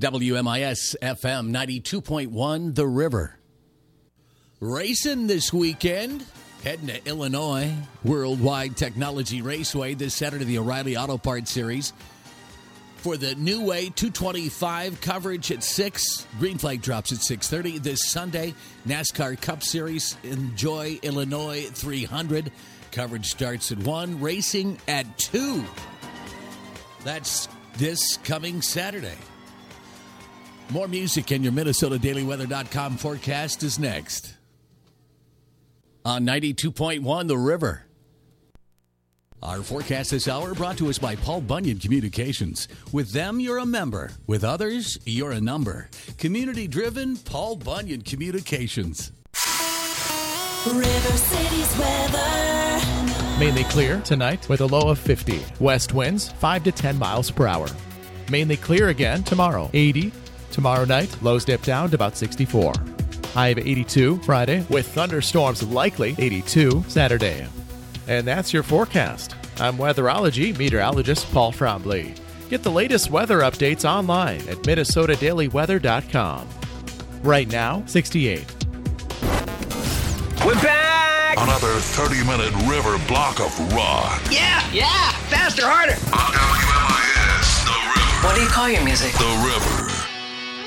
WMIS FM 92.1 The River. Racing this weekend. Heading to Illinois, Worldwide Technology Raceway this Saturday, the O'Reilly Auto Parts Series. For the New Way 225 coverage at 6. Green flag drops at 6:30. This Sunday, NASCAR Cup Series. Enjoy Illinois 300. Coverage starts at 1. Racing at 2. That's this coming Saturday. More music and your MinnesotaDailyWeather.com forecast is next. On 92.1 The River. Our forecast this hour brought to us by Paul Bunyan Communications. With them, you're a member. With others, you're a number. Community-driven, Paul Bunyan Communications. River City's weather. Mainly clear tonight with a low of 50. West winds 5 to 10 miles per hour. Mainly clear again tomorrow. 80. Tomorrow night, lows dip down to about 64. High of 82 Friday, with thunderstorms likely. 82 Saturday. And that's your forecast. I'm weatherology meteorologist Paul Trombley. Get the latest weather updates online at MinnesotaDailyWeather.com. Right now, 68. We're back! Another 30-minute river block of rock. Yeah! Faster, harder! On WMIS, The River. What do you call your music? The River.